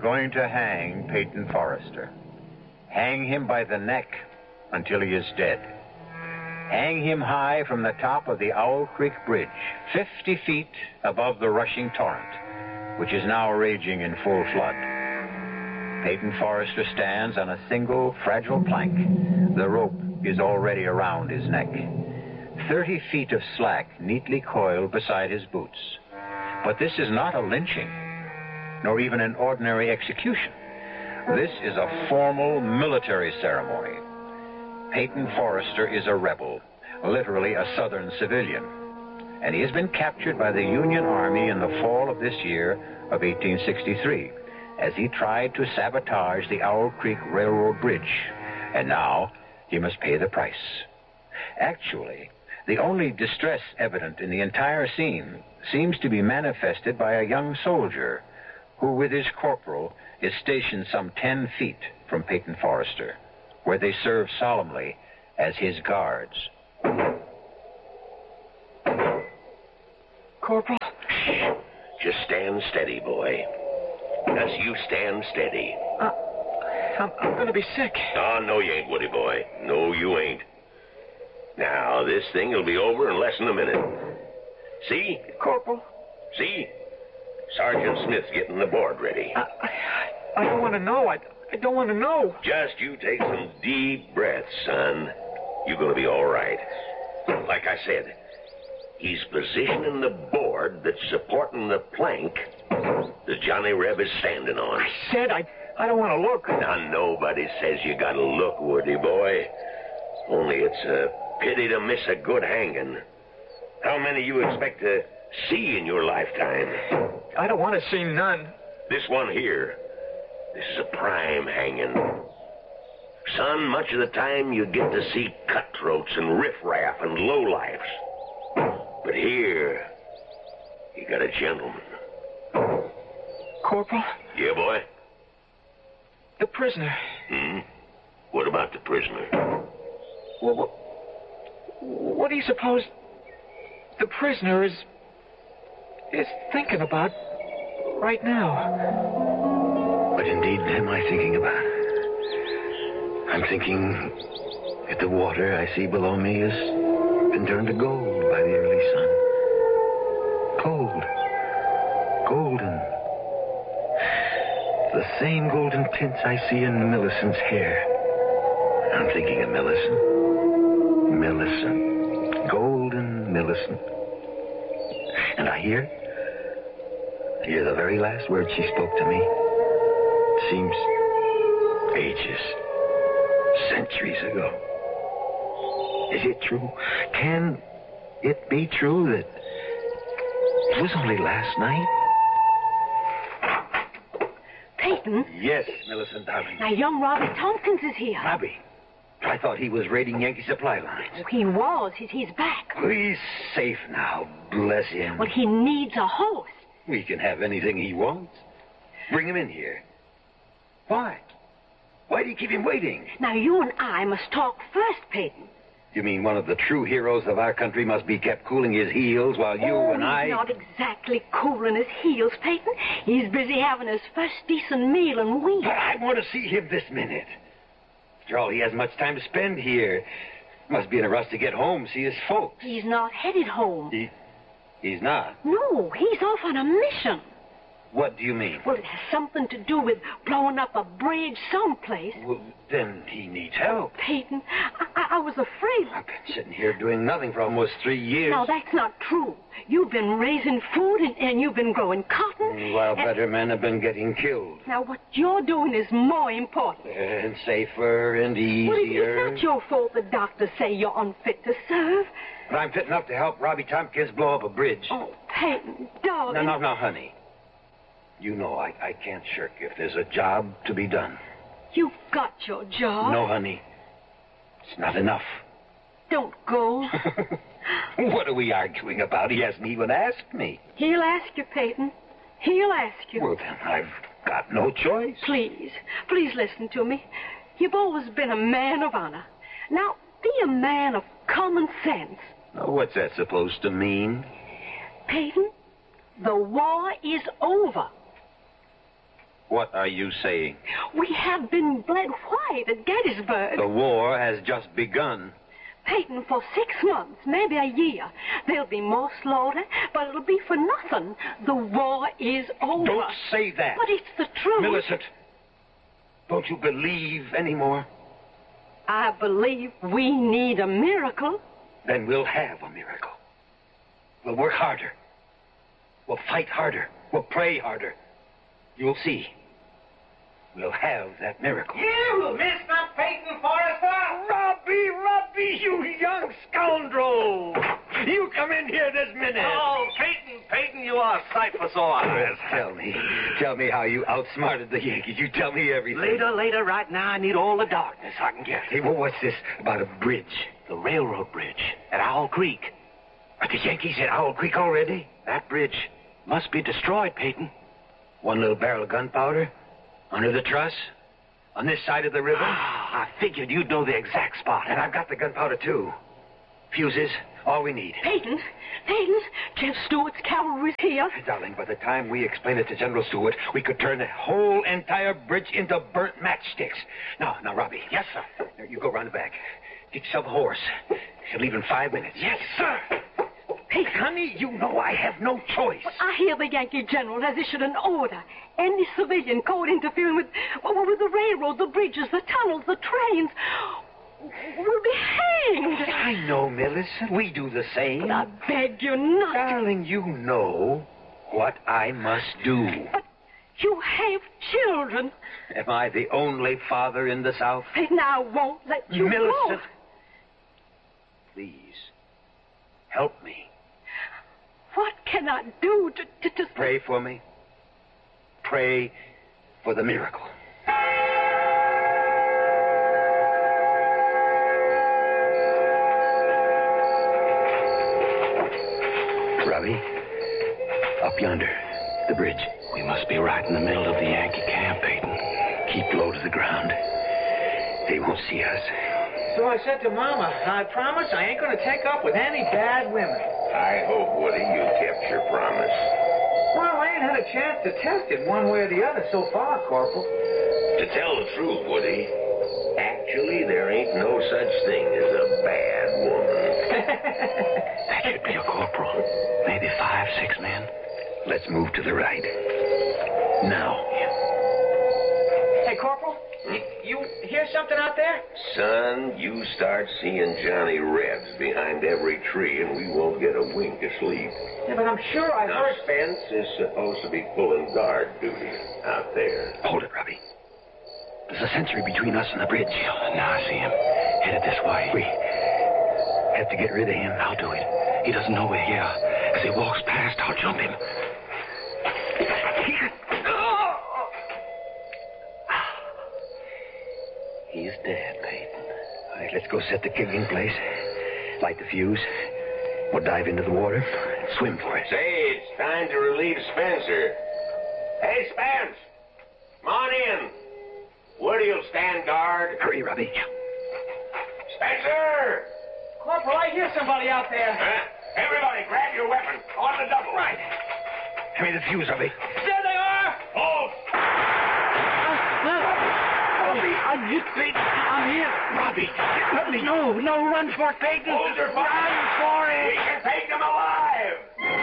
going to hang Peyton Forrester. Hang him by the neck until he is dead. Hang him high from the top of the Owl Creek Bridge, 50 feet above the rushing torrent, which is now raging in full flood. Peyton Forrester stands on a single, fragile plank. The rope is already around his neck. 30 feet of slack neatly coiled beside his boots. But this is not a lynching, nor even an ordinary execution. This is a formal military ceremony. Peyton Forrester is a rebel, literally a Southern civilian, and he has been captured by the Union Army in the fall of this year of 1863 as he tried to sabotage the Owl Creek Railroad Bridge, and now he must pay the price. Actually, the only distress evident in the entire scene seems to be manifested by a young soldier who, with his corporal, is stationed some 10 feet from Peyton Forrester, where they serve solemnly as his guards. Corporal? Just stand steady, boy. As you stand steady. I'm gonna be sick. Oh, no, you ain't, Woody boy. No, you ain't. Now, this thing will be over in less than a minute. See? Corporal? See? Sergeant Smith's getting the board ready. I don't want to know. I don't want to know. Just you take some deep breaths, son. You're going to be all right. Like I said, he's positioning the board that's supporting the plank that Johnny Reb is standing on. I said I don't want to look. Now, nobody says you got to look, Woody boy. Only it's a pity to miss a good hanging. How many you expect to see in your lifetime? I don't want to see none. This one here, this is a prime hanging. Son, much of the time you get to see cutthroats and riffraff and lowlifes. But here, you got a gentleman. Corporal? Yeah, boy? The prisoner. What about the prisoner? Well, what do you suppose the prisoner is thinking about right now? What indeed am I thinking about? I'm thinking that the water I see below me has been turned to gold by the early sun. Gold. Golden. The same golden tints I see in Millicent's hair. I'm thinking of Millicent. Millicent. Golden Millicent. And I hear the very last word she spoke to me. It seems ages, centuries ago. Is it true? Can it be true that it was only last night? Peyton? Yes, Millicent, darling. Now, young Robbie Tompkins is here. Robbie? I thought he was raiding Yankee supply lines. Oh, he was. He's back. Oh, he's safe now, bless him. Well, he needs a horse. We can have anything he wants. Bring him in here. Why? Why do you keep him waiting? Now, you and I must talk first, Peyton. You mean one of the true heroes of our country must be kept cooling his heels while you and I... He's not exactly cooling his heels, Peyton. He's busy having his first decent meal in weeks. But I want to see him this minute. After all, he hasn't much time to spend here. Must be in a rush to get home, see his folks. He's not headed home. He's not? No, he's off on a mission. What do you mean? Well, it has something to do with blowing up a bridge someplace. Well, then he needs help. Peyton, I was afraid. I've been sitting here doing nothing for almost 3 years. No, that's not true. You've been raising food and you've been growing cotton. While better men have been getting killed. Now, what you're doing is more important. And safer and easier. Well, it's not your fault the doctors say you're unfit to serve. But I'm fit enough to help Robbie Tompkins blow up a bridge. Oh, Peyton, darling. No, honey. You know I can't shirk if there's a job to be done. You've got your job. No, honey. It's not enough. Don't go. What are we arguing about? He hasn't even asked me. He'll ask you, Peyton. He'll ask you. Well, then I've got no choice. Please listen to me. You've always been a man of honor. Now, be a man of common sense. Now, what's that supposed to mean? Peyton, the war is over. What are you saying? We have been bled white at Gettysburg. The war has just begun. Peyton, for 6 months, maybe a year. There'll be more slaughter, but it'll be for nothing. The war is over. Don't say that. But it's the truth. Millicent, don't you believe anymore? I believe we need a miracle. Then we'll have a miracle. We'll work harder. We'll fight harder. We'll pray harder. You'll see. We'll have that miracle. You, Mr. Peyton Forrester! Robbie, you young scoundrel! You come in here this minute. Oh, Peyton, you are a sight for sore eyes. Tell me how you outsmarted the Yankees. You tell me everything. Later, right now, I need all the darkness I can get. Hey, well, what's this about a bridge? The railroad bridge at Owl Creek. Are the Yankees at Owl Creek already? That bridge must be destroyed, Peyton. One little barrel of gunpowder? Under the truss? On this side of the river? I figured you'd know the exact spot. And I've got the gunpowder, too. Fuses, all we need. Peyton, Jeff Stewart's cavalry's here. Darling, by the time we explain it to General Stewart, we could turn the whole entire bridge into burnt matchsticks. Now, Robbie. Yes, sir. Now, you go round the back. Get yourself a horse. She'll leave in 5 minutes. Yes, sir. Peyton. Honey, you know I have no choice. But I hear the Yankee general has issued an order. Any civilian caught interfering with the railroad, the bridges, the tunnels, the trains will be hanged. I know, Millicent. We do the same. But I beg you not. Darling, you know what I must do. But you have children. Am I the only father in the South? Peyton, I won't let you Millicent, go. please, help me. What can I do to... Pray for me. Pray for the miracle. Robbie, up yonder, the bridge. We must be right in the middle of the Yankee camp, Peyton. Keep low to the ground. They won't see us. So I said to Mama, I promise I ain't going to take up with any bad women. I hope, Woody, you kept your promise. Well, I ain't had a chance to test it one way or the other so far, Corporal. To tell the truth, Woody, actually, there ain't no such thing as a bad woman. That should be a corporal. Maybe 5, 6 men. Let's move to the right. Now. Hey, Corporal, you hear something out there? Son, you start seeing Johnny Rebs behind every tree, and we won't get a wink of sleep. Yeah, but I'm sure I Now, heard... Spence is supposed to be pulling guard duty out there. Hold it, Robbie. There's a sentry between us and the bridge. Now I see him. Headed this way. We have to get rid of him. I'll do it. He doesn't know we're here. As he walks past, I'll jump him. He's dead, Peyton. All right, let's go set the keg in place. Light the fuse. We'll dive into the water and swim for it. Say, it's time to relieve Spencer. Hey, Spence! Come on in. Woody'll stand guard. Hurry, Robbie. Spencer! Corporal, I hear somebody out there. Huh? Everybody, grab your weapon. On the double. Right. Hand me the fuse, Robbie. There they are! Hold! I'm here. Robbie, let me. No, run for it, Peyton. Hold your fire. Run for it. We can take them alive.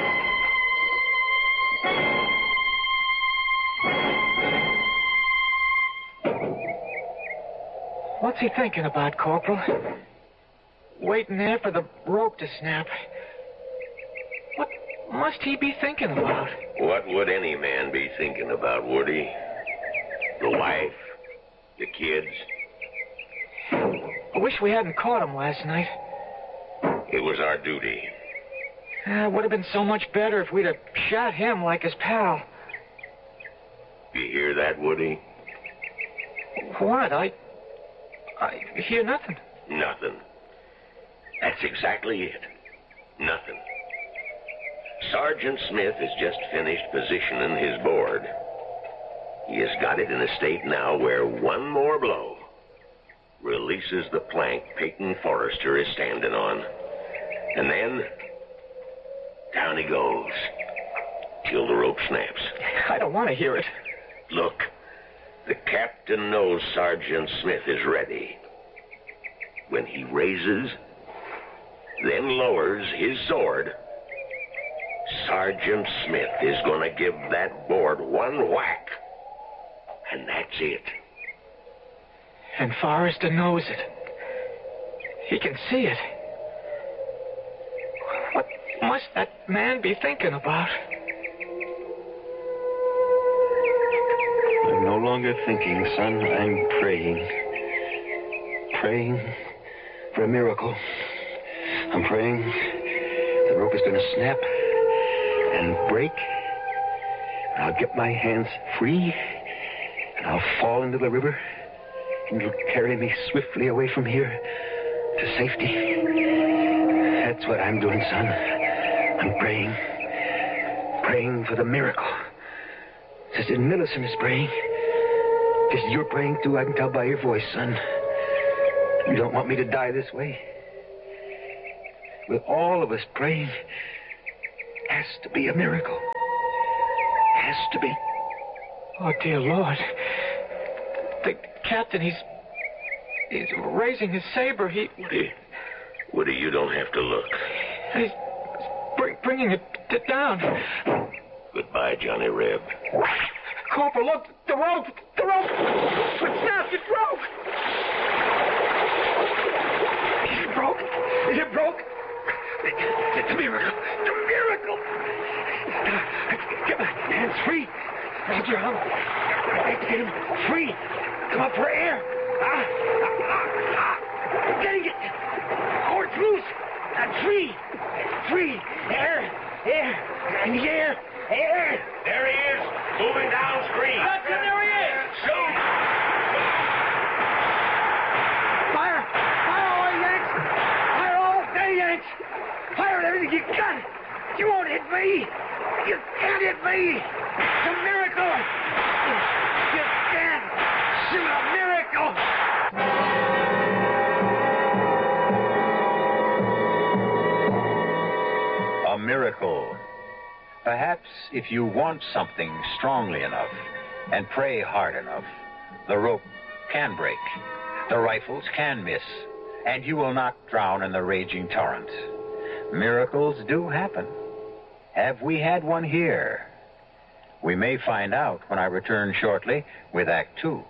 What's he thinking about, Corporal? Waiting there for the rope to snap. What must he be thinking about? What would any man be thinking about, Woody? The wife? The kids? I wish we hadn't caught him last night. It was our duty. It would have been so much better if we'd have shot him like his pal. You hear that, Woody? What? I hear nothing. Nothing. That's exactly it. Nothing. Sergeant Smith has just finished positioning his board. He has got it in a state now where one more blow releases the plank Peyton Forrester is standing on. And then, down he goes, till the rope snaps. I don't want to hear it. Look, The captain knows Sergeant Smith is ready. When he raises, then lowers his sword, Sergeant Smith is going to give that board one whack. And that's it. And Forrester knows it. He can see it. What must that man be thinking about? I'm no longer thinking, son. I'm praying. Praying for a miracle. I'm praying the rope is going to snap and break. And I'll get my hands free. And I'll fall into the river. And it'll carry me swiftly away from here to safety. That's what I'm doing, son. I'm praying. Praying for the miracle. Sister Millicent is praying. Just you're praying too, I can tell by your voice, son. You don't want me to die this way. With all of us praying, has to be a miracle. Has to be. Oh, dear Lord. The captain, he's raising his saber. Woody, you don't have to look. He's bringing it down. Goodbye, Johnny Reb. Corporal, look, the rope! The rope! It snapped, it broke! It broke! It broke! It's a miracle! It's a miracle! Get my hands free! Hold your arm. I have to get him free! Come up for air! I'm getting it! Oh, it's loose! Free! Free! Air! Air! In the air! Air! There he is, moving downstream. Captain, there he is! Shoot! Fire! Fire all, Yanks! Fire all day, Yanks! Fire everything you got! You won't hit me! You can't hit me! It's a miracle! You can't shoot a miracle! A miracle. Perhaps if you want something strongly enough and pray hard enough, the rope can break, the rifles can miss, and you will not drown in the raging torrent. Miracles do happen. Have we had one here? We may find out when I return shortly with Act Two.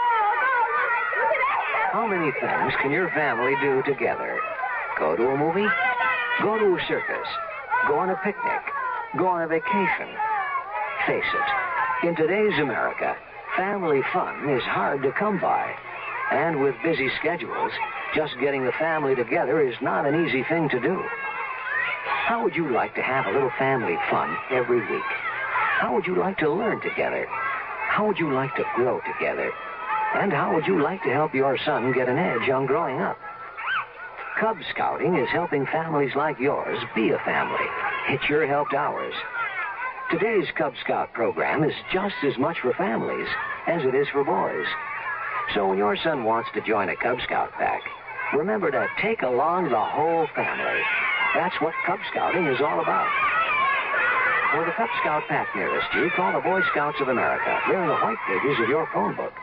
How many things can your family do together? Go to a movie? Go to a circus? Go on a picnic? Go on a vacation? Face it, in today's America, family fun is hard to come by. And with busy schedules, just getting the family together is not an easy thing to do. How would you like to have a little family fun every week? How would you like to learn together? How would you like to grow together? And how would you like to help your son get an edge on growing up? Cub Scouting is helping families like yours be a family. It's your helped ours. Today's Cub Scout program is just as much for families as it is for boys. So when your son wants to join a Cub Scout pack, remember to take along the whole family. That's what Cub Scouting is all about. For the Cub Scout pack nearest you, call the Boy Scouts of America. They're in the white pages of your phone book.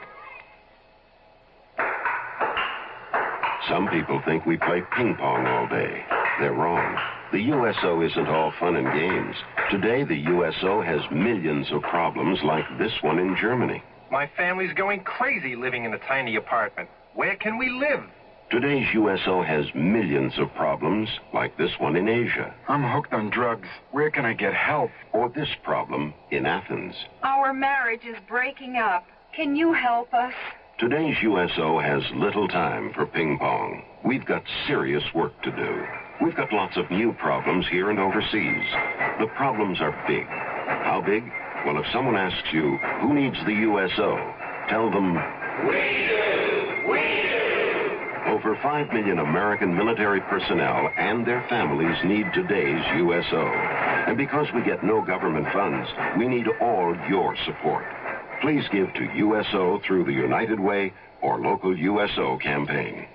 Some people think we play ping pong all day. They're wrong. The USO isn't all fun and games. Today, the USO has millions of problems like this one in Germany. My family's going crazy living in a tiny apartment. Where can we live? Today's USO has millions of problems like this one in Asia. I'm hooked on drugs. Where can I get help? Or this problem in Athens. Our marriage is breaking up. Can you help us? Today's USO has little time for ping pong. We've got serious work to do. We've got lots of new problems here and overseas. The problems are big. How big? Well, if someone asks you, who needs the USO? Tell them, we do! We do! Over 5 million American military personnel and their families need today's USO. And because we get no government funds, we need all your support. Please give to USO through the United Way or local USO campaign.